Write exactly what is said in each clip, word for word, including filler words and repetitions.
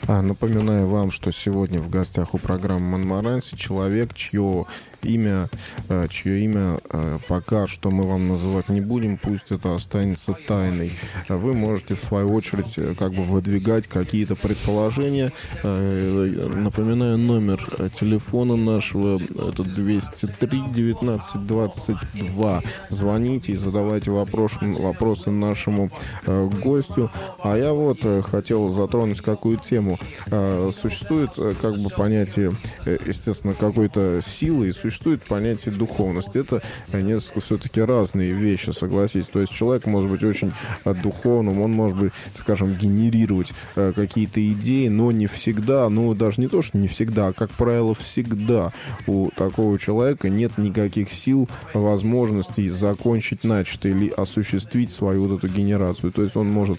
А, напоминаю вам, что сегодня в гостях у программы «Монмаранси» человек, чье имя, чье имя пока что мы вам называть не будем, пусть это останется тайной. Вы можете, в свою очередь, как бы выдвигать какие-то предположения. Напоминаю, номер телефона нашего, это двести три девятнадцать двадцать два. Звоните и задавайте вопрос, вопросы нашему гостю. А я вот хотел затронуть какую тему. Существует как бы понятие, естественно, какой-то силы, и существует понятие духовности. Это несколько все-таки разные вещи, согласитесь. То есть человек может быть очень духовным, он может быть, скажем, генерировать какие-то идеи, но не всегда, ну даже не то, что не всегда, а как правило всегда у такого человека нет никаких сил, возможностей закончить начатое или осуществить свою вот эту генерацию. То есть он может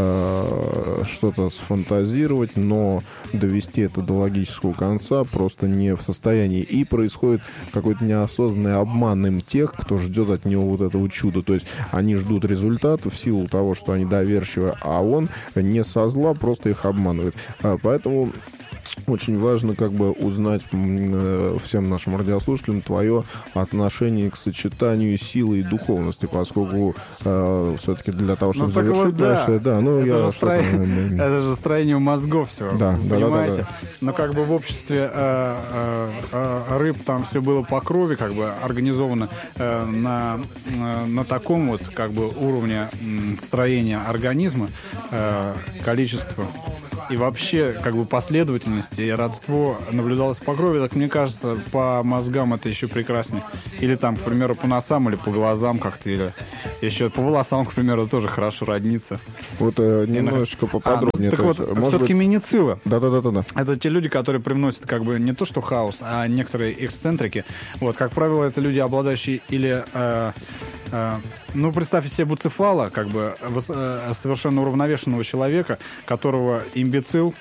э, что-то сфантазировать, но довести это до логического конца просто не в состоянии. И происходит какой-то неосознанный обман им тех, кто ждет от него вот этого чуда. То есть они ждут результата в силу того, что они доверчивы, а он не со зла просто их обманывает. Поэтому очень важно как бы узнать э, всем нашим радиослушателям твое отношение к сочетанию силы и духовности, поскольку э, все-таки для того, чтобы ну, завершить вот, дальше, да, да, ну это я же строение, это же строение мозгов все, да, понимаете? Да, да, да, да. Но как бы в обществе э, э, э, рыб там все было по крови, как бы организовано э, на, э, на таком вот как бы уровне э, строения организма, э, количество и вообще как бы последовательность и родство наблюдалось по крови, так мне кажется, по мозгам это еще прекраснее. Или там, к примеру, по носам или по глазам как-то, или еще по волосам, к примеру, тоже хорошо роднится. Вот э, немножечко поподробнее. А, ну, так вот, есть, все-таки быть... миницилы. Да-да-да-да. Это те люди, которые привносят как бы не то что хаос, а некоторые эксцентрики. Вот, как правило, это люди, обладающие или... Э, э, ну, представьте себе буцефала, как бы э, совершенно уравновешенного человека, которого имбецил,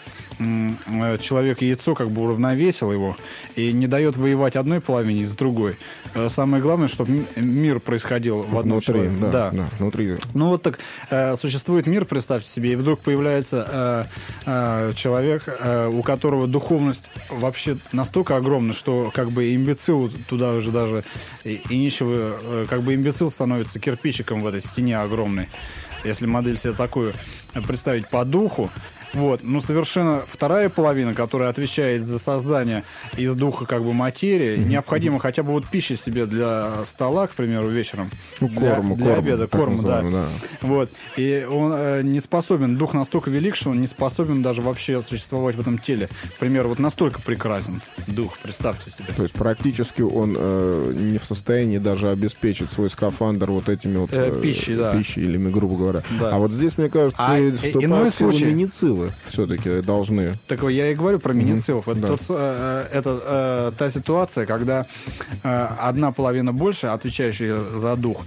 э, человек-яйцо как бы уравновесил его и не дает воевать одной половине с другой. Э, самое главное, чтобы мир происходил в одном внутри, человеке. Да, да. Да, внутри. Ну вот так э, существует мир, представьте себе, и вдруг появляется э, э, человек, э, у которого духовность вообще настолько огромна, что как бы имбецил туда уже даже и, и нечего, э, как бы имбецил становится кирпичиком в этой стене огромной, если модель себе такую представить по духу. Вот, но совершенно вторая половина, которая отвечает за создание из духа как бы материи, mm-hmm. необходимо хотя бы вот пища себе для стола, к примеру, вечером. Ну, для, корму, для корму, обеда, корм, да. да. Вот. И он э, не способен, дух настолько велик, что он не способен даже вообще существовать в этом теле. К примеру, вот настолько прекрасен дух, представьте себе. То есть практически он э, не в состоянии даже обеспечить свой скафандр вот этими вот э, пищей, да. пищей, или, грубо говоря. Да. А вот здесь, мне кажется, а, вступают в силу миницилы все-таки должны. Так я и говорю про миницилов. Mm-hmm. Это, да. тот, э, это э, та ситуация, когда э, одна половина больше, отвечающая за дух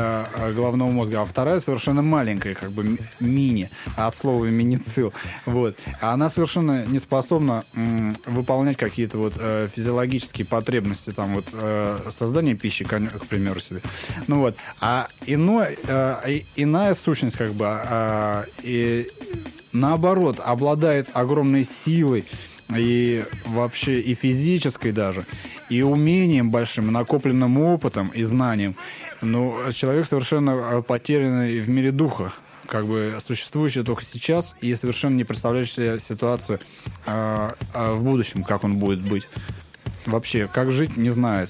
э, головного мозга, а вторая совершенно маленькая, как бы мини, от слова миницил. Вот. А она совершенно не способна м, выполнять какие-то вот э, физиологические потребности, там вот э, создание пищи, к, к примеру, себе. Ну вот. А иной, э, иная сущность, как бы, э, и наоборот, обладает огромной силой и вообще и физической даже, и умением большим, и накопленным опытом и знанием. Но человек совершенно потерянный в мире духа, как бы существующий только сейчас и совершенно не представляющий себе ситуацию а, а в будущем, как он будет быть. Вообще, как жить, не знает.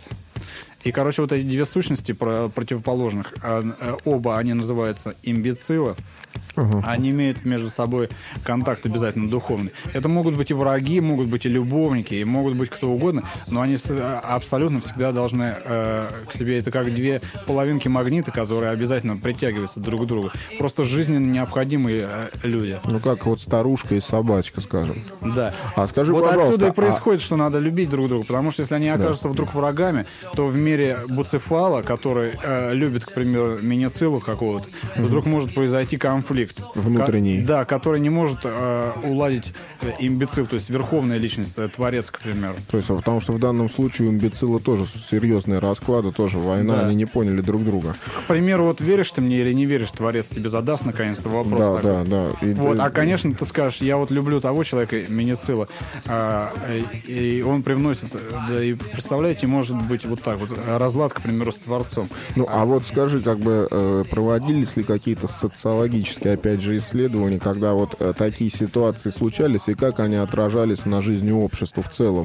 И, короче, вот эти две сущности противоположных, оба они называются имбецилы. Uh-huh. Они имеют между собой контакт обязательно духовный. Это могут быть и враги, могут быть и любовники, и могут быть кто угодно, но они абсолютно всегда должны э, к себе, это как две половинки магнита, которые обязательно притягиваются друг к другу. Просто жизненно необходимые э, люди. Ну, как вот старушка и собачка, скажем. Да. А скажи, вот пожалуйста, отсюда и происходит, а... что надо любить друг друга, потому что если они окажутся да. вдруг врагами, то в мире буцефала, который э, любит, к примеру, миницилу какого-то, uh-huh. вдруг может произойти конфликт. конфликт. Внутренний. Ко- да, который не может э, уладить имбецил, то есть верховная личность, творец, к примеру. То есть, потому что в данном случае у имбецила тоже серьезные расклады, тоже война, да. Они не поняли друг друга. К примеру, вот веришь ты мне или не веришь, творец тебе задаст наконец-то вопрос. Да, такой. да, да. И, вот, и, а, конечно, ты скажешь, я вот люблю того человека, Менецила, а, и он привносит, да, и представляете, может быть вот так вот, разлад, к примеру, с творцом. Ну, а вот скажи, как бы проводились ли какие-то социологические, опять же, исследования, когда вот такие ситуации случались, и как они отражались на жизни общества в целом?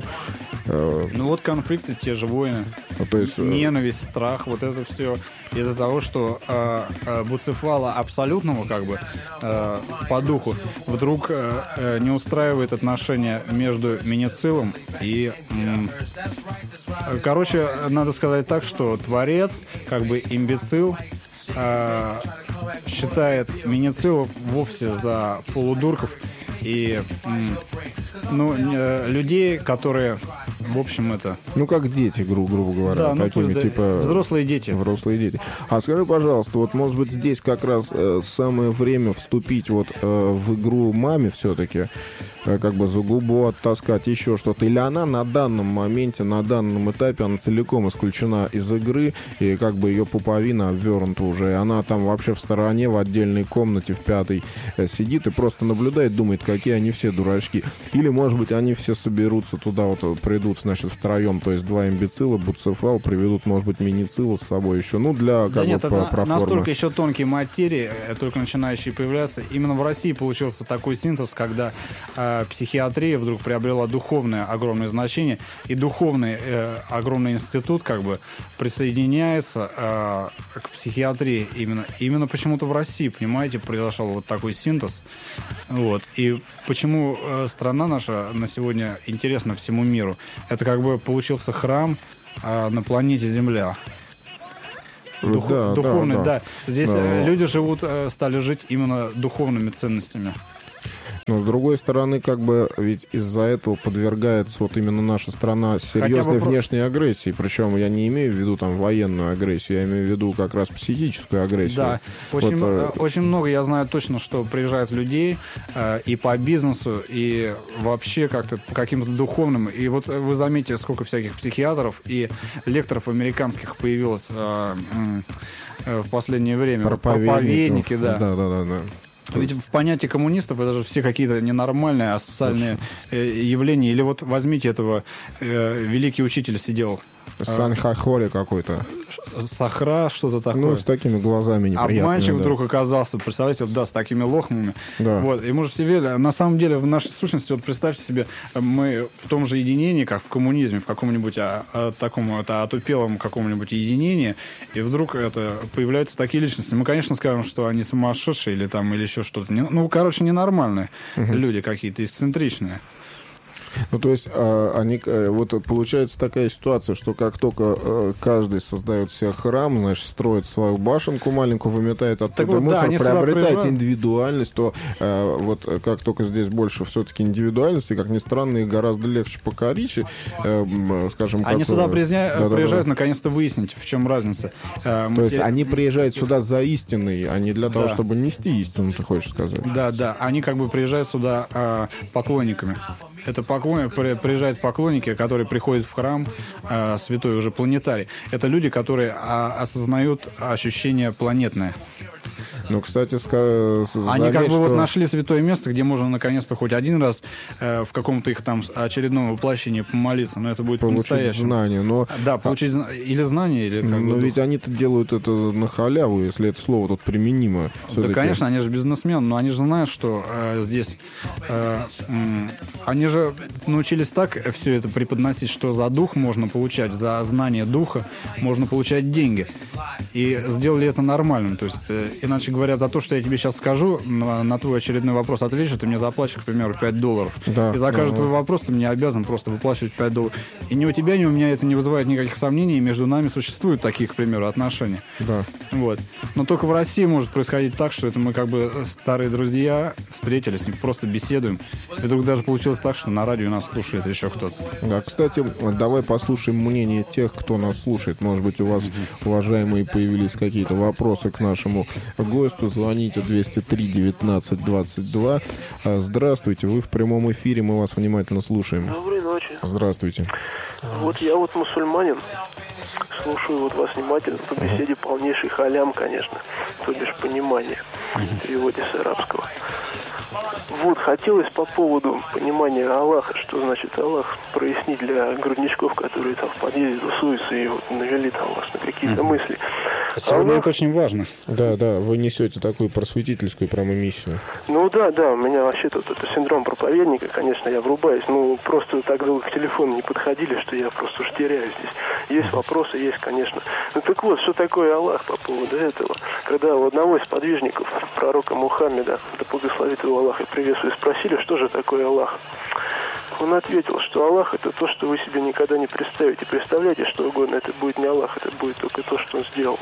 Ну вот конфликты, те же войны, ну, то есть, ненависть, страх, вот это все из-за того, что э, э, Буцефала абсолютного, как бы, э, по духу, вдруг э, не устраивает отношения между Менецилом и... М- короче, надо сказать так, что творец, как бы имбецил, э, считает Менецилов вовсе за полудурков и м- ну, э, людей, которые... В общем, это... Ну, как дети, гру- грубо говоря. Да, ну, такими, пусть, типа... да, взрослые дети. Взрослые дети. А скажи, пожалуйста, вот, может быть, здесь как раз э, самое время вступить вот э, в игру маме все-таки, э, как бы за губу оттаскать, еще что-то. Или она на данном моменте, на данном этапе, она целиком исключена из игры, и как бы ее пуповина обвернута уже, и она там вообще в стороне, в отдельной комнате, в пятой, э, сидит и просто наблюдает, думает, какие они все дурачки. Или, может быть, они все соберутся туда, вот придут, значит, втроем, то есть два имбецила, Буцефал, приведут, может быть, Менецила с собой еще, ну, для, как да бы, нет, по, это про настолько формы. еще тонкие материи, только начинающие появляться. Именно в России получился такой синтез, когда э, психиатрия вдруг приобрела духовное огромное значение, и духовный э, огромный институт, как бы, присоединяется э, к психиатрии именно. Именно почему-то в России, понимаете, произошел вот такой синтез. Вот. И почему э, страна наша на сегодня интересна всему миру? Это как бы получился храм э, на планете Земля. Дух, да, духовный, да, да, да. Здесь да. люди живут, э, стали жить именно духовными ценностями. Но, с другой стороны, как бы, ведь из-за этого подвергается вот именно наша страна серьезной внешней агрессии. Причем я не имею в виду там военную агрессию, я имею в виду как раз психическую агрессию. Да, вот, очень, э... очень много, я знаю точно, что приезжает людей э, и по бизнесу, и вообще как-то по каким-то духовным. И вот вы заметите, сколько всяких психиатров и лекторов американских появилось э, э, в последнее время. Проповедники, да. Да, да, да, да. Ведь в понятии коммунистов это же все какие-то ненормальные, асоциальные э, явления. Или вот возьмите этого, э, великий учитель сидел. Санхахоли какой-то. Сахра, что-то такое. Ну, с такими глазами неприятными. Обманщик да. вдруг оказался, представляете, вот, да, с такими лохмами. Да. Вот, и мы же себе, на самом деле, в нашей сущности, вот представьте себе, мы в том же единении, как в коммунизме, в каком-нибудь а, а, таком это, отупелом каком-нибудь единении, и вдруг это, появляются такие личности. Мы, конечно, скажем, что они сумасшедшие или там, или еще что-то. Ну, короче, ненормальные угу. люди какие-то, эксцентричные. Ну, то есть, а, они, вот получается такая ситуация, что как только а, каждый создает себе храм, значит, строит свою башенку маленькую, выметает оттуда вот, мусор, да, приобретает индивидуальность, то а, вот как только здесь больше все-таки индивидуальности, как ни странно, их гораздо легче покорить, а, скажем, они как... сюда призня... да, приезжают, да, да. наконец-то выяснить, в чем разница. А, то есть, они приезжают сюда за истиной, а не для да. того, чтобы нести истину, ты хочешь сказать? Да, да, они как бы приезжают сюда а, поклонниками. Это поклон... приезжают поклонники, которые приходят в храм э, святой уже планетарий. Это люди, которые а, осознают ощущение планетное. Ну, кстати, ска- они заметь, как бы что... вот нашли святое место, где можно наконец-то хоть один раз э, в каком-то их там очередном воплощении помолиться, но это будет получить по-настоящему. Знания, но... Да, получить а... или знания, или... Как но бы, ведь дух. Они-то делают это на халяву, если это слово тут применимо. Да, конечно, они же бизнесмены, но они же знают, что э, здесь... Э, э, они же научились так все это преподносить, что за дух можно получать, за знание духа можно получать деньги. И сделали это нормальным. То есть, э, иначе говоря, за то, что я тебе сейчас скажу, на, на твой очередной вопрос отвечу, ты мне заплатишь, к примеру, пять долларов. Да, и за каждый да, твой да. вопрос ты мне обязан просто выплачивать пять долларов. И ни у тебя, ни у меня это не вызывает никаких сомнений, и между нами существуют такие, к примеру, отношения. Да. Вот. Но только в России может происходить так, что это мы как бы старые друзья встретились и просто беседуем. И вдруг даже получилось так, что на радио нас слушает еще кто-то. Да, кстати, давай послушаем мнение тех, кто нас слушает. Может быть, у вас, уважаемые, появились какие-то вопросы к нашему гостю. беспокойства. Звоните двести три девятнадцать двадцать два. Здравствуйте, вы в прямом эфире, мы вас внимательно слушаем. Доброй ночи. Здравствуйте. Вот я вот мусульманин, слушаю вот вас внимательно, по беседе полнейший халям, конечно, то бишь понимание в переводе с арабского. Вот, хотелось по поводу понимания Аллаха, что значит Аллах, прояснить для грудничков, которые там в подъезде тусуются и вот навели там вас на какие-то mm-hmm. мысли. Сегодня Аллах... это очень важно. Да, да, вы несете такую просветительскую прямо миссию. Ну да, да, у меня вообще-то вот это синдром проповедника, конечно, я врубаюсь, ну просто так долго к телефону не подходили, что я просто уж теряюсь здесь. Есть вопросы, есть, конечно. Ну так вот, что такое Аллах по поводу этого? Когда у одного из подвижников, пророка Мухаммеда, да благословит его Аллах и приветствую, спросили, что же такое Аллах. Он ответил, что Аллах — это то, что вы себе никогда не представите. Представляете, что угодно, это будет не Аллах, это будет только то, что Он сделал.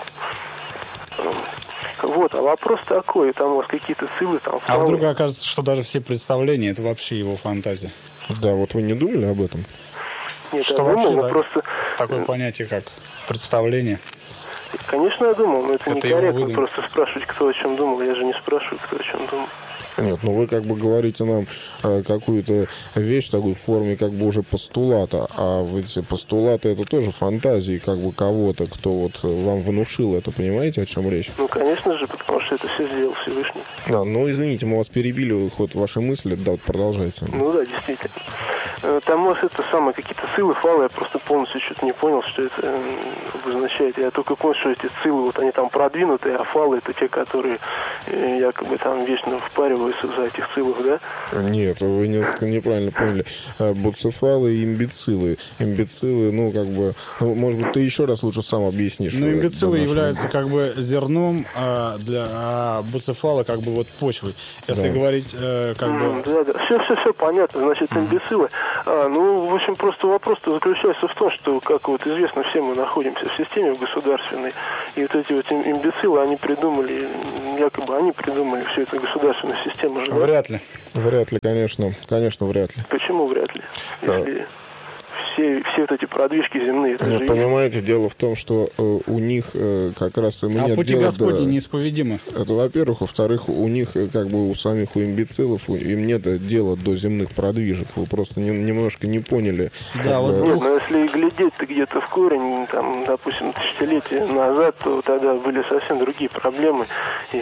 Вот, а вопрос такой, там у вас какие-то силы, там... А вдруг окажется, что даже все представления — это вообще его фантазия? Да, вот вы не думали об этом? Нет, что я вообще, думал, да, просто... такое понятие, как представление? Конечно, я думал, но это, это некорректно просто спрашивать, кто о чем думал. Я же не спрашиваю, кто о чем думал. Нет, ну вы как бы говорите нам э, какую-то вещь такой в форме как бы уже постулата, а эти постулаты это тоже фантазии как бы кого-то, кто вот вам внушил это, понимаете, о чем речь? Ну, конечно же, потому что это все сделал Всевышний. Да, ну извините, мы вас перебили, ход вашей мысли, да, вот продолжайте. Ну да, действительно. Там, может, это самое, какие-то силы, фалы, я просто полностью что-то не понял, что это обозначает. Я только понял, что эти силы, вот они там продвинутые, а фалы это те, которые якобы там вечно впариваются за этих силах, да? Нет, вы несколько неправильно поняли. Буцефалы и имбецилы. Имбецилы, ну, как бы, ну, может быть, ты еще раз лучше сам объяснишь. Ну, имбецилы являются как бы зерном, а, для, а буцефалы как бы вот почвой. Если да. говорить э, как mm, бы... Да, да, все, все, все понятно. Значит, имбецилы. А, ну, в общем, просто вопрос-то заключается в том, что, как вот известно, все мы находимся в системе государственной, и вот эти вот имбецилы, они придумали, якобы они придумали всю эту государственную систему. Же, вряд ли. Вряд ли, конечно. Конечно, вряд ли. Почему вряд ли? Если... Да. Все, все вот эти продвижки земные. Это Нет, понимаете, есть. Дело в том, что э, у них э, как раз им а нет пути дела Господни до... неисповедимы. Это, во-первых. Во-вторых, у них, как бы, у самих, у имбецилов, у, им нет дела до земных продвижек. Вы просто не, немножко не поняли. Да, вот бы... Нет, но если глядеть-то где-то в корень, там, допустим, тысячелетия назад, то тогда были совсем другие проблемы. И,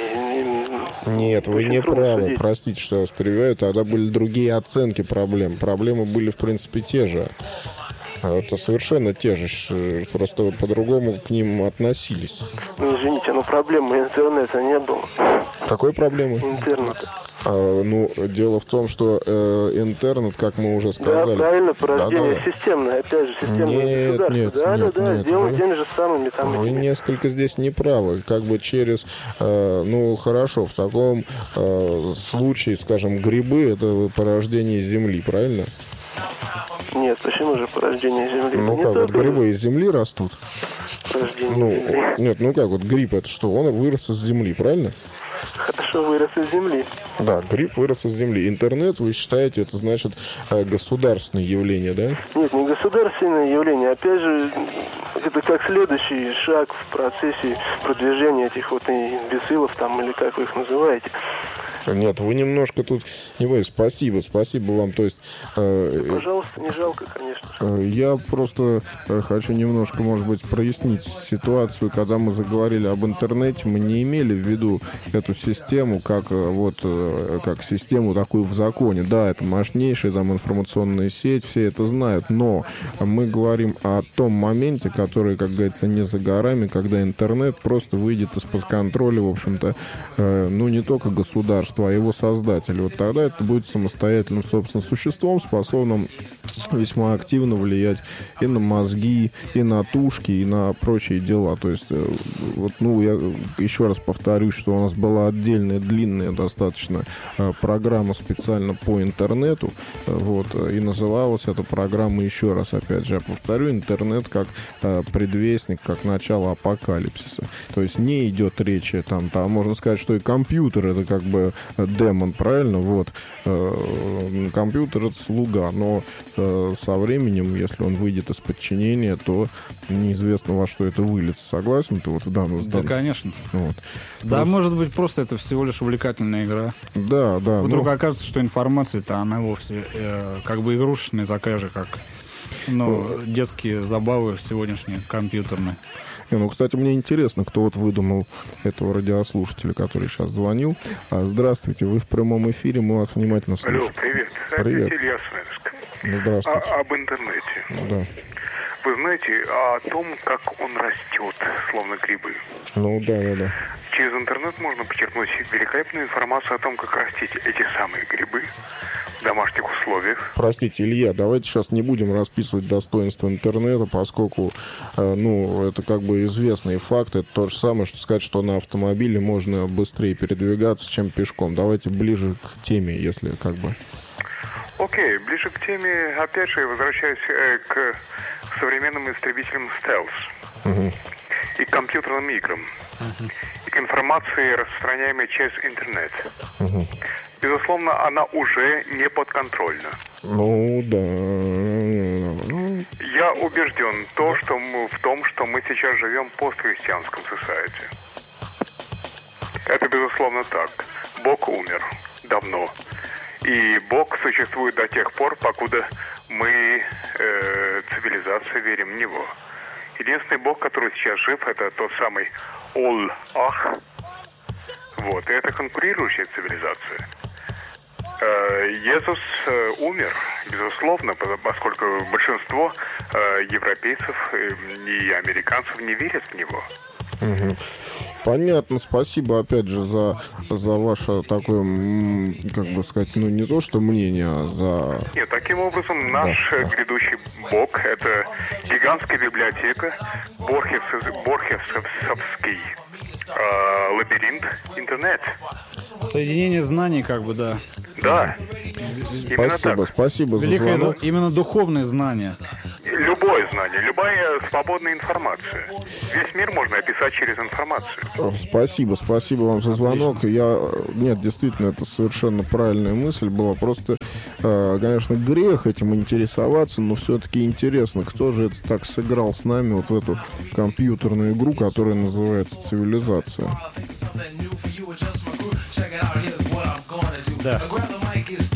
и нет, вы не правы. Судить. Простите, что я вас перебиваю. Тогда были другие оценки проблем. Проблемы были, в принципе, те же. Это совершенно те же, просто по-другому к ним относились. Ну, извините, но проблемы интернета не было. Какой проблемы? Интернета. А, ну, дело в том, что э, интернет, как мы уже сказали... Да, правильно, порождение да, да. системное, опять же, системное нет, государство. Нет, да, нет, да, да, нет, сделано вы, теми же самыми там... Вы несколько здесь неправы. Как бы через... Э, ну, хорошо, в таком э, случае, скажем, грибы — это порождение Земли, правильно? Нет, почему же порождение Земли? Ну как, вот грибы из земли растут? Порождение ну, Земли. Нет, ну как, вот гриб это что? Он вырос из земли, правильно? Хорошо, вырос из земли. Да, гриб вырос из земли. Интернет, вы считаете, это значит государственное явление, да? Нет, не государственное явление. Опять же, это как следующий шаг в процессе продвижения этих вот имбецилов там, или как вы их называете. Нет, вы немножко тут... Не боюсь, спасибо, спасибо вам. То есть, э, Пожалуйста, не жалко, конечно. Э, я просто э, хочу немножко, может быть, прояснить ситуацию. Когда мы заговорили об интернете, мы не имели в виду эту систему как, э, вот, э, как систему такую в законе. Да, это мощнейшая там информационная сеть, все это знают, но мы говорим о том моменте, который, как говорится, не за горами, когда интернет просто выйдет из-под контроля, в общем-то, э, ну, не только государства, а его создатель. Вот тогда это будет самостоятельным, собственно, существом, способным весьма активно влиять и на мозги, и на тушки, и на прочие дела. То есть, вот, ну, я еще раз повторюсь, что у нас была отдельная, длинная достаточно программа специально по интернету, вот, и называлась эта программа, еще раз, опять же, я повторю, интернет как предвестник, как начало апокалипсиса. То есть не идет речи, там, там можно сказать, что и компьютер это как бы демон, правильно? Вот. Компьютер — это слуга, но со, со временем, если он выйдет из подчинения, то неизвестно, во что это выльется. Согласен ты вот в данном Да, конечно. Вот. Да, Просто... может быть, просто это всего лишь увлекательная игра. Да, да. Вдруг ну... окажется, что информация-то она вовсе э, как бы игрушечная, такая же, как ну, детские забавы сегодняшние, компьютерные. Не, ну, кстати, мне интересно, кто вот выдумал этого радиослушателя, который сейчас звонил. А, здравствуйте, вы в прямом эфире, мы вас внимательно слушаем. Алло, привет. Привет. Это Илья Смоленск. Ну, здравствуйте. А, об интернете. Да. Вы знаете о том, как он растет, словно грибы? Ну, да, да, да. Через интернет можно почерпнуть великолепную информацию о том, как растить эти самые грибы в домашних условиях. Простите, Илья, давайте сейчас не будем расписывать достоинства интернета, поскольку, э, ну, это как бы известный факт. Это то же самое, что сказать, что на автомобиле можно быстрее передвигаться, чем пешком. Давайте ближе к теме, если как бы... Окей, ближе к теме, опять же, возвращаясь э, к современным истребителям стелс. Угу. И к компьютерным играм. Uh-huh. И к информации, распространяемой через интернет. Uh-huh. Безусловно, она уже не подконтрольна. Ну, да. Я убежден то, что мы, в том, что мы сейчас живем в постхристианском society. Это, безусловно, так. Бог умер давно. И Бог существует до тех пор, покуда мы, э, цивилизация, верим в Него. Единственный Бог, который сейчас жив, это тот самый Ол-Ах. Вот, и это конкурирующая цивилизация. Иисус умер, безусловно, поскольку большинство европейцев и американцев не верят в него. Угу. Понятно, спасибо опять же за, за ваше такое, как бы сказать, ну не то что мнение, а за... Нет, таким образом наш да, грядущий Бог — это гигантская библиотека, Борхес, Борхесовский э, лабиринт, интернет. Соединение знаний, как бы, да. Да, именно спасибо, так. Спасибо за Великое, звонок. Именно духовные знания. Любое знание, любая свободная информация. Весь мир можно описать через информацию. Спасибо, спасибо вам за звонок. Я... Нет, действительно, это совершенно правильная мысль была. Просто, конечно, грех этим интересоваться, но все-таки интересно, кто же это так сыграл с нами вот в эту компьютерную игру, которая называется «Цивилизация». Да.